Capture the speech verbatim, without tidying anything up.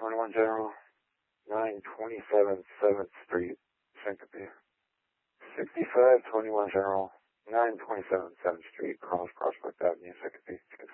twenty-one General, nine twenty-seven seventh Street, Syncope. sixty-five twenty-one General, nine twenty-seven seventh Street, Cross Prospect Avenue, Syncope.